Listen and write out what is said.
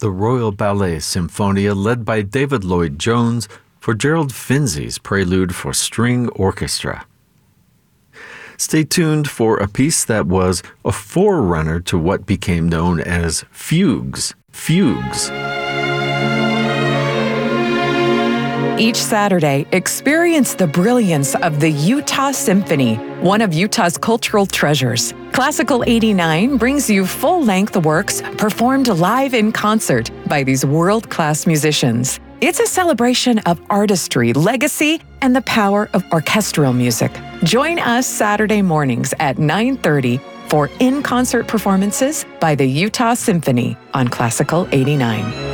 the Royal Ballet Symphonia led by David Lloyd Jones for Gerald Finzi's Prelude for String Orchestra. Stay tuned for a piece that was a forerunner to what became known as fugues. Each Saturday, experience the brilliance of the Utah Symphony, one of Utah's cultural treasures. Classical 89 brings you full-length works performed live in concert by these world-class musicians. It's a celebration of artistry, legacy, and the power of orchestral music. Join us Saturday mornings at 9:30 for in-concert performances by the Utah Symphony on Classical 89.